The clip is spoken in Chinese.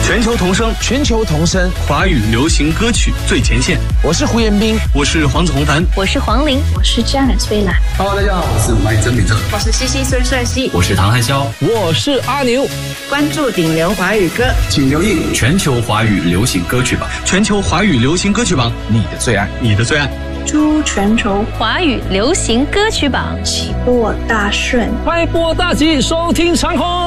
全球同声， 全球同声， 华语流行歌曲最前线。 我是胡彦斌， 我是黄子弘凡， 我是黄龄， 我是 Janet 飞兰。 Hello， 大家好，我是麦曾敏特， 我是西西孙帅熙， 我是唐汉霄， 我是阿牛。 关注顶流华语歌， 请留意全球华语流行歌曲榜， 全球华语流行歌曲榜， 你的最爱， 你的最爱。 祝全球华语流行歌曲榜起播大顺， 开播大吉，收听长虹。